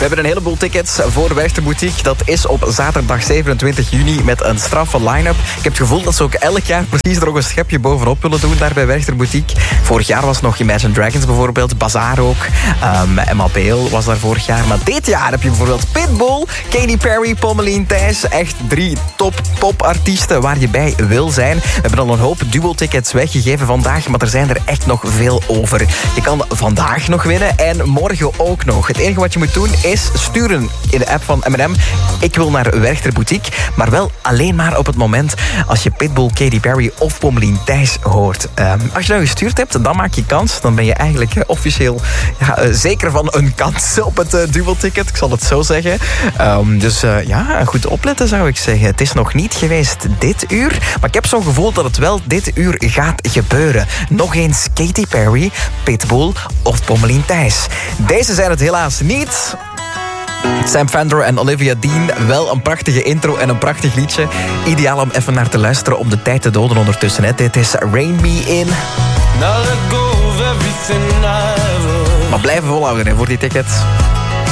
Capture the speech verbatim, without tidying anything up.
hebben een heleboel tickets voor Werchter Boutique. Dat is op zaterdag zevenentwintig juni met een straffe line-up. Ik heb het gevoel dat ze ook elk jaar precies er nog een schepje bovenop willen doen daar bij Werchter Boutique. Vorig jaar was nog Imagine Dragons bijvoorbeeld, Bazaar ook. Um, Emma Bale was daar vorig jaar. Maar dit jaar heb je bijvoorbeeld Pitbull, Katy Perry, Pommelien Thijs. Echt drie top popartiesten waar je bij wil zijn. We hebben al een hoop duo-tickets weggegeven vandaag, maar er zijn er echt nog veel over. Je kan vandaag nog winnen en morgen ook nog. Het enige wat je moet doen is sturen in de app van M en M. Ik wil naar Werchter Boutique, maar wel alleen maar op het moment als je Pitbull, Katy Perry of Pommelien Thijs hoort. Um, als je nou gestuurd hebt, dan maak je kans. Dan ben je eigenlijk uh, officieel ja, uh, zeker van een kans op het uh, duo-ticket. Ik zal het zo zeggen. Um, dus uh, ja, goed opletten zou ik zeggen. Het is nog niet geweest dit uur, maar ik heb zo'n gevoel dat het wel dit uur gaat gebeuren. Nog eens Katy Perry, Pitbull of Pommelien Thijs. Deze zijn het helaas niet. Sam Fender en Olivia Dean. Wel een prachtige intro en een prachtig liedje. Ideaal om even naar te luisteren om de tijd te doden ondertussen. Hè. Dit is Rain Me In. Maar blijven volhouden hè, voor die tickets.